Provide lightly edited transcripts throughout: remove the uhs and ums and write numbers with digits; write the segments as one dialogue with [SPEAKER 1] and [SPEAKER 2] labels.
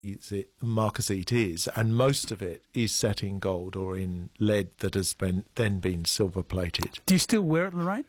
[SPEAKER 1] marcasite is, and most of it is set in gold or in lead that has been silver plated.
[SPEAKER 2] Do you still wear it, Lorraine?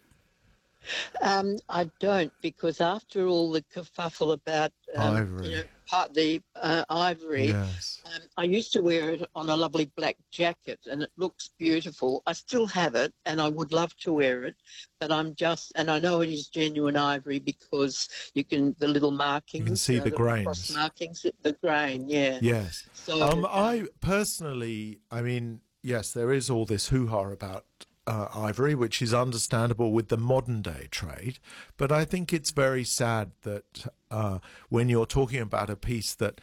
[SPEAKER 3] I don't, because after all the kerfuffle about
[SPEAKER 1] Ivory.
[SPEAKER 3] the ivory,
[SPEAKER 1] Yes.
[SPEAKER 3] I used to wear it on a lovely black jacket, and it looks beautiful. I still have it, and I would love to wear it, but and I know it is genuine ivory because the little markings.
[SPEAKER 1] You can see the grains.
[SPEAKER 3] Cross markings, the grain, yeah.
[SPEAKER 1] Yes.
[SPEAKER 3] So,
[SPEAKER 1] I personally, yes, there is all this hoo-ha about ivory, which is understandable with the modern day trade, but I think it's very sad that when you're talking about a piece that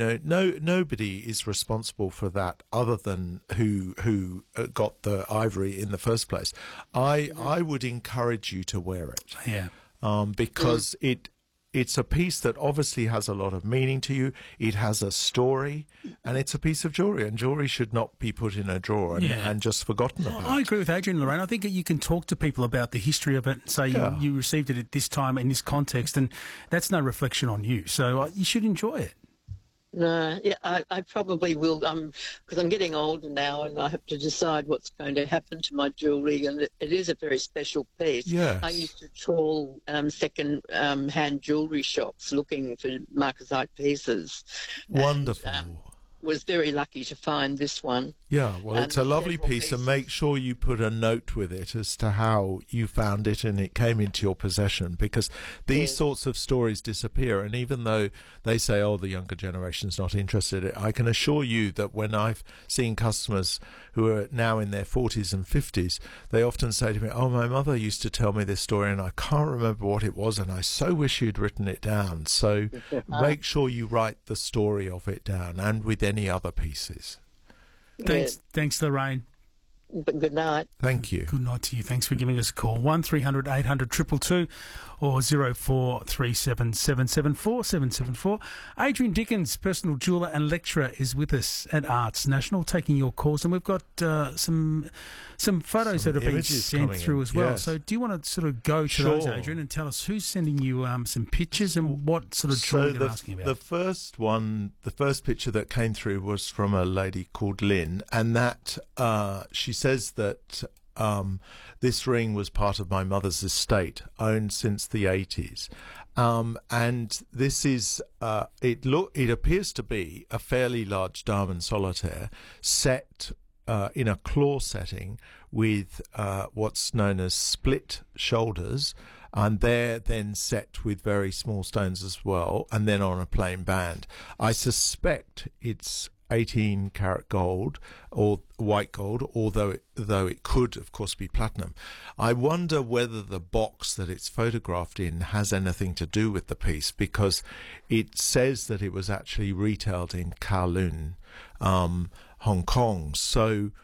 [SPEAKER 1] nobody is responsible for that other than who got the ivory in the first place. I would encourage you to wear it, because it's a piece that obviously has a lot of meaning to you. It has a story, and it's a piece of jewellery, and jewellery should not be put in a drawer and just forgotten about.
[SPEAKER 2] I agree with Adrian, Lorraine. I think that you can talk to people about the history of it and say you received it at this time in this context, and that's no reflection on you. So you should enjoy it.
[SPEAKER 3] No, yeah, I probably will, because I'm getting older now and I have to decide what's going to happen to my jewellery, and it is a very special piece.
[SPEAKER 1] Yes.
[SPEAKER 3] I used to trawl second-hand jewellery shops looking for marcasite pieces.
[SPEAKER 1] Wonderful.
[SPEAKER 3] And, was very lucky to find this one.
[SPEAKER 1] Yeah, well, it's a lovely piece, and make sure you put a note with it as to how you found it and it came into your possession, because these sorts of stories disappear. And even though they say, oh, the younger generation's not interested, I can assure you that when I've seen customers who are now in their 40s and 50s, they often say to me, oh, my mother used to tell me this story and I can't remember what it was, and I so wish you'd written it down. So make sure you write the story of it down, and with any other pieces.
[SPEAKER 2] Thanks, Lorraine.
[SPEAKER 3] But good night.
[SPEAKER 1] Thank you.
[SPEAKER 2] Good night to you. Thanks for giving us a call. 1300 800 222 or 0437 774 774. Adrian Dickens, personal jeweller and lecturer, is with us at Arts National, taking your calls, and we've got some photos that have been sent through as well. Yes. So do you want to sort of go to those, Adrian, and tell us who's sending you some pictures and what sort of jewellery they're asking about?
[SPEAKER 1] The first picture that came through was from a lady called Lynn, and that she says that this ring was part of my mother's estate, owned since the 80s. And this is, it appears to be a fairly large diamond solitaire set in a claw setting with what's known as split shoulders, and they're then set with very small stones as well, and then on a plain band. I suspect it's 18 karat gold or white gold, although it could of course be platinum. I wonder whether the box that it's photographed in has anything to do with the piece, because it says that it was actually retailed in Kowloon, Hong Kong. So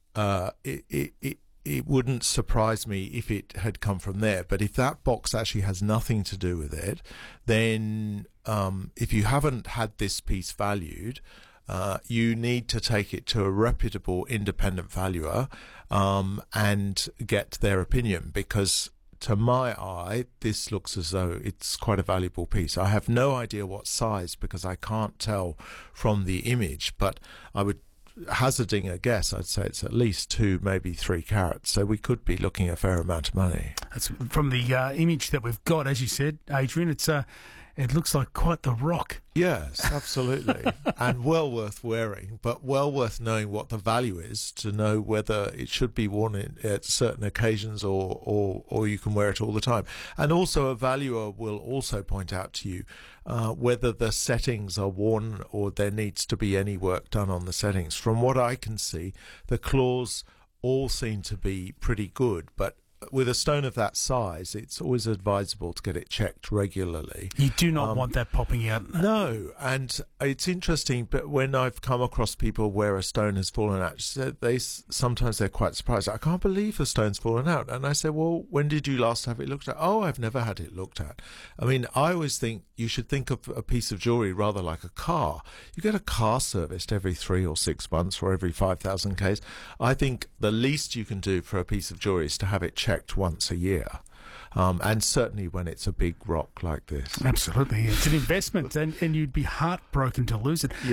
[SPEAKER 1] it wouldn't surprise me if it had come from there. But if that box actually has nothing to do with it, then if you haven't had this piece valued, you need to take it to a reputable independent valuer and get their opinion, because to my eye this looks as though it's quite a valuable piece. I have no idea what size because I can't tell from the image, but I would, hazarding a guess, I'd say it's at least 2, maybe 3 carats, so we could be looking at a fair amount of money.
[SPEAKER 2] That's from the image that we've got, as you said, Adrian. It looks like quite the rock.
[SPEAKER 1] Yes, absolutely. And well worth wearing, but well worth knowing what the value is to know whether it should be worn at certain occasions or you can wear it all the time. And also a valuer will also point out to you whether the settings are worn or there needs to be any work done on the settings. From what I can see, the claws all seem to be pretty good, but with a stone of that size, it's always advisable to get it checked regularly.
[SPEAKER 2] You do not want that popping out.
[SPEAKER 1] No, and it's interesting, but when I've come across people where a stone has fallen out, sometimes they're quite surprised. I can't believe the stone's fallen out. And I say, well, when did you last have it looked at? Oh, I've never had it looked at. I mean, I always think you should think of a piece of jewellery rather like a car. You get a car serviced every 3 or 6 months or every 5,000 Ks. I think the least you can do for a piece of jewellery is to have it checked once a year. and certainly when it's a big rock like this.
[SPEAKER 2] Absolutely. It's an investment, and you'd be heartbroken to lose it.